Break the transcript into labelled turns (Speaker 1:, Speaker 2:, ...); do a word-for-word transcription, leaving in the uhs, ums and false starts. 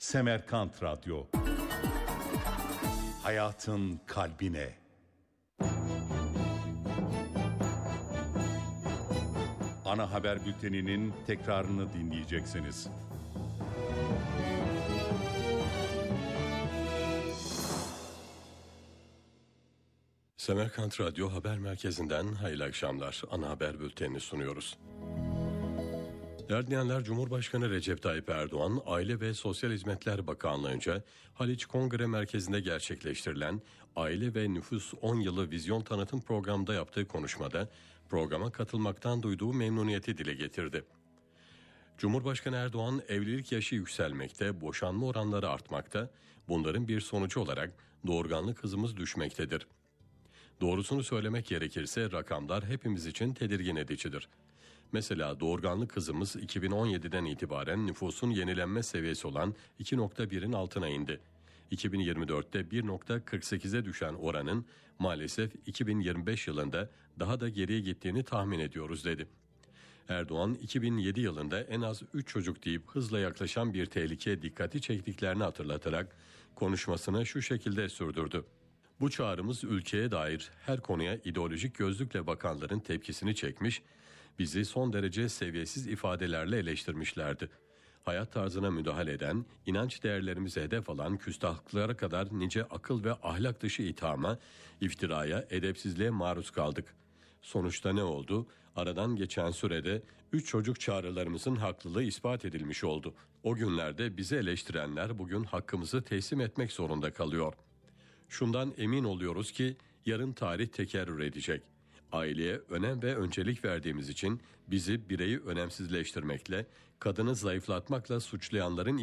Speaker 1: Semerkant Radyo. Hayatın kalbine. Ana haber bülteninin tekrarını dinleyeceksiniz.
Speaker 2: Semerkant Radyo Haber Merkezi'nden hayırlı akşamlar. Ana haber bültenini sunuyoruz. Değerli dinleyenler, Cumhurbaşkanı Recep Tayyip Erdoğan, Aile ve Sosyal Hizmetler Bakanlığı'nca Haliç Kongre Merkezi'nde gerçekleştirilen Aile ve Nüfus on Yılı Vizyon Tanıtım Programı'nda yaptığı konuşmada programa katılmaktan duyduğu memnuniyeti dile getirdi. Cumhurbaşkanı Erdoğan, evlilik yaşı yükselmekte, boşanma oranları artmakta, bunların bir sonucu olarak doğurganlık hızımız düşmektedir. Doğrusunu söylemek gerekirse rakamlar hepimiz için tedirgin edicidir. Mesela doğurganlık hızımız iki bin on yediden itibaren nüfusun yenilenme seviyesi olan iki nokta birin altına indi. iki bin yirmi dörtte bir nokta kırk sekize düşen oranın maalesef iki bin yirmi beş yılında daha da geriye gittiğini tahmin ediyoruz dedi. Erdoğan, iki bin yedi yılında en az üç çocuk deyip hızla yaklaşan bir tehlikeye dikkati çektiklerini hatırlatarak konuşmasını şu şekilde sürdürdü. Bu çağrımız ülkeye dair her konuya ideolojik gözlükle bakanların tepkisini çekmiş, bizi son derece seviyesiz ifadelerle eleştirmişlerdi. Hayat tarzına müdahale eden, inanç değerlerimize hedef alan küstahlıklara kadar nice akıl ve ahlak dışı ithama, iftiraya, edepsizliğe maruz kaldık. Sonuçta ne oldu? Aradan geçen sürede üç çocuk çağrılarımızın haklılığı ispat edilmiş oldu. O günlerde bizi eleştirenler bugün hakkımızı teslim etmek zorunda kalıyor. Şundan emin oluyoruz ki yarın tarih tekerrür edecek. Aileye önem ve öncelik verdiğimiz için bizi bireyi önemsizleştirmekle, kadını zayıflatmakla suçlayanların